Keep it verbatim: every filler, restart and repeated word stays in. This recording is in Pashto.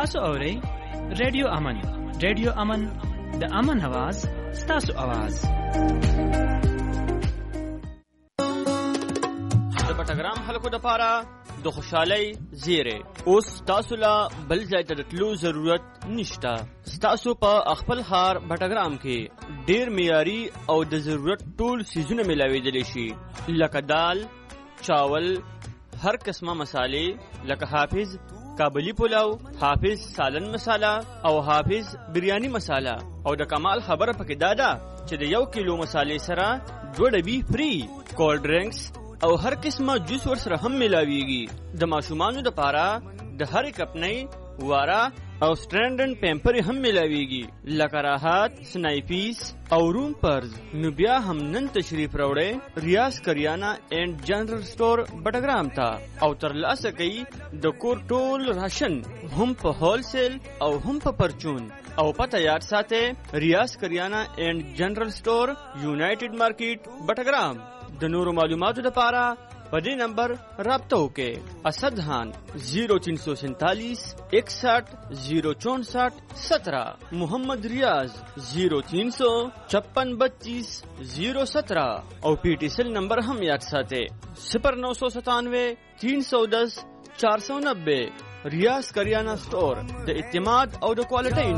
تاسو اورئ ریډیو امن. ریډیو امن د امن आवाज ستاسو आवाज. د پټګرام خلکو د پاره د خوشحالي زیره اوس تاسو لا بل ځای ته تلو ضرورت نشته. تاسو په خپل ښار پټګرام کې ډیر معیاري او د ضرورت ټول سيزونه ملاويدل شي، لکه دال، چاول، هر قسمه مصالې لکه حافظ کابلی پلاو، حافظ سالن مساله او حافظ بریانی مساله. او د کمال خبره پکې دادا چې د یو کیلو مصالې سره دوه ډبي فری کولډ ډرینکس او هر قسمه جوس ور سره هم ملاويږي. د ماشومانو د پاره د هر کپنۍ واره او سټرینډن پیمپر هم ملاويږي، لکه راحت، سنایپیس او روم پرز. نو بیا هم نن تشریف راوړئ ریاض کریانا اینڈ جنرل سٹور بټګرام ته او ترلاسه کوي د کور ټول راشن هم په هول سیل او هم په پرچون. او پته یاد ساته ریاض کریانا اینڈ جنرل سٹور یونائټډ مارکیټ بټګرام. د نورو معلوماتو لپاره په دې نمبر رابطه وکړئ. اسد خان زیرو تین سو سینتالیس اکسٹھ زیرو چونسٹھ سترہ، محمد ریاض زیرو تین سو چھپن بتیس زیرو سترہ. او پی ٹی سیل نمبر هم یاد ساته صفر نو سو ستانوے تین سو دس چار سو نبے. ریاض کریانا سٹور د اعتماد او د کوالټي